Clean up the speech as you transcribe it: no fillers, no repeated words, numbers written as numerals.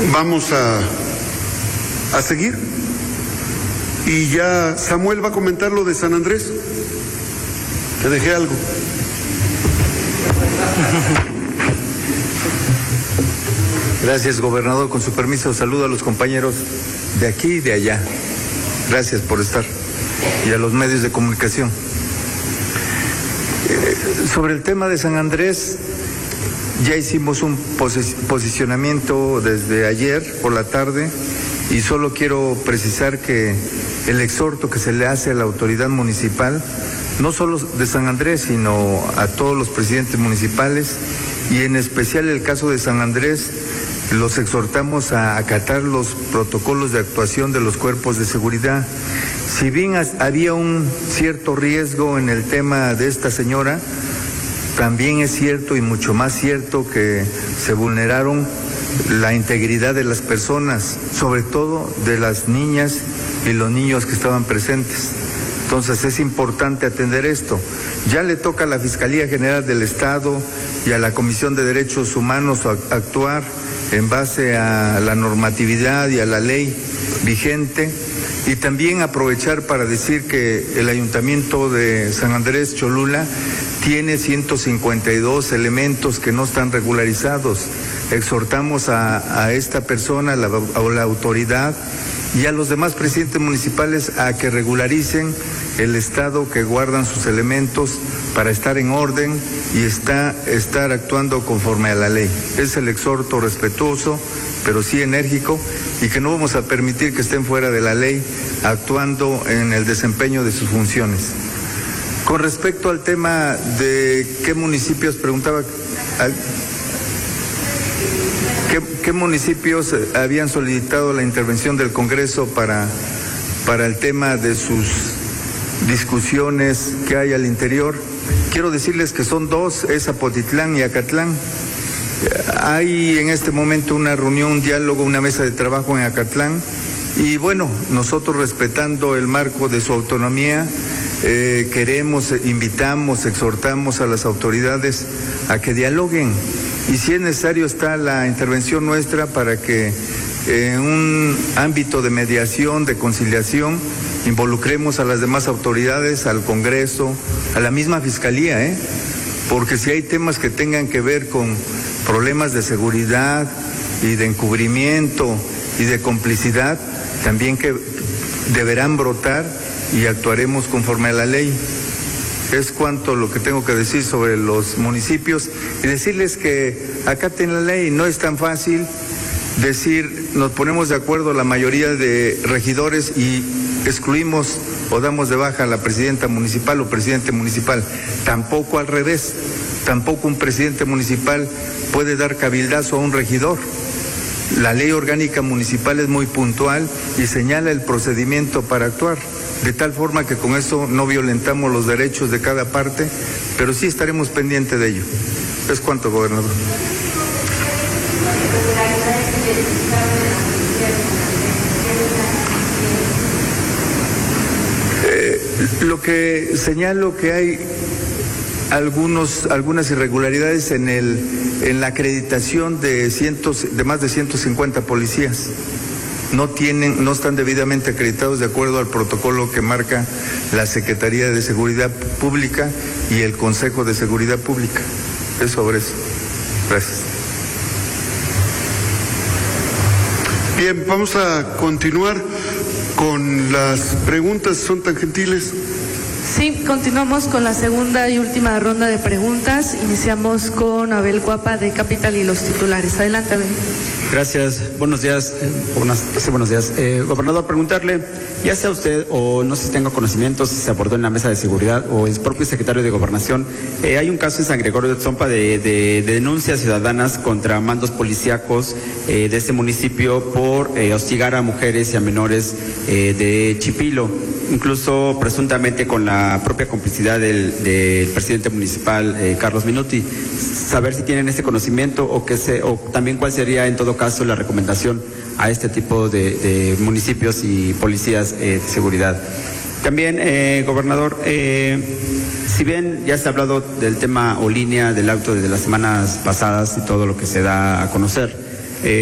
Vamos a seguir. Y ya Samuel va a comentar lo de San Andrés. Te dejé algo. Gracias, gobernador. Con su permiso, saludo a los compañeros de aquí y de allá. Gracias por estar. Y a los medios de comunicación. Sobre el tema de San Andrés, ya hicimos un posicionamiento desde ayer por la tarde y solo quiero precisar que el exhorto que se le hace a la autoridad municipal, no solo de San Andrés, sino a todos los presidentes municipales y en especial el caso de San Andrés, los exhortamos a acatar los protocolos de actuación de los cuerpos de seguridad. Si bien había un cierto riesgo en el tema de esta señora, también es cierto y mucho más cierto que se vulneraron la integridad de las personas, sobre todo de las niñas y los niños que estaban presentes. Entonces es importante atender esto. Ya le toca a la Fiscalía General del Estado y a la Comisión de Derechos Humanos actuar en base a la normatividad y a la ley vigente, y también aprovechar para decir que el Ayuntamiento de San Andrés Cholula tiene 152 elementos que no están regularizados. Exhortamos a esta persona, a la autoridad y a los demás presidentes municipales a que regularicen el estado que guardan sus elementos para estar en orden y estar actuando conforme a la ley. Es el exhorto respetuoso, pero sí enérgico, y que no vamos a permitir que estén fuera de la ley actuando en el desempeño de sus funciones. Con respecto al tema de qué municipios, preguntaba, ¿qué municipios habían solicitado la intervención del Congreso para el tema de sus discusiones que hay al interior? Quiero decirles que son dos, es Zapotitlán y Acatlán. Hay en este momento una reunión, un diálogo, una mesa de trabajo en Acatlán, y bueno, nosotros respetando el marco de su autonomía, queremos, invitamos, exhortamos a las autoridades a que dialoguen, y si es necesario está la intervención nuestra para que en un ámbito de mediación, de conciliación, involucremos a las demás autoridades, al Congreso, a la misma Fiscalía, porque si hay temas que tengan que ver con problemas de seguridad y de encubrimiento y de complicidad, también que deberán brotar y actuaremos conforme a la ley. Es cuanto lo que tengo que decir sobre los municipios, y decirles que acaten la ley. No es tan fácil decir, nos ponemos de acuerdo la mayoría de regidores y excluimos o damos de baja a la presidenta municipal o presidente municipal. Tampoco al revés, tampoco un presidente municipal puede dar cabildazo a un regidor. La ley orgánica municipal es muy puntual y señala el procedimiento para actuar, de tal forma que con eso no violentamos los derechos de cada parte, pero sí estaremos pendientes de ello. Es cuanto, gobernador. Lo que señalo que hay algunas irregularidades en la acreditación de más de 150 policías. No están debidamente acreditados de acuerdo al protocolo que marca la Secretaría de Seguridad Pública y el Consejo de Seguridad Pública. Es sobre eso. Gracias. Bien, vamos a continuar con las preguntas, son tan gentiles. Sí, continuamos con la segunda y última ronda de preguntas. Iniciamos con Abel Guapa de Capital y los titulares. Adelante, Abel. Gracias. Buenos días. Buenos días. Gobernador, preguntarle, ya sea usted o no sé si tenga conocimiento, si se abordó en la mesa de seguridad o el propio secretario de Gobernación, hay un caso en San Gregorio de Tzompa de denuncias ciudadanas contra mandos policíacos de ese municipio por hostigar a mujeres y a menores de Chipilo, incluso presuntamente con la propia complicidad del presidente municipal, Carlos Minuti. Saber si tienen este conocimiento o también cuál sería en todo caso la recomendación a este tipo de municipios y policías de seguridad. También, gobernador, si bien ya se ha hablado del tema o línea del auto desde las semanas pasadas y todo lo que se da a conocer,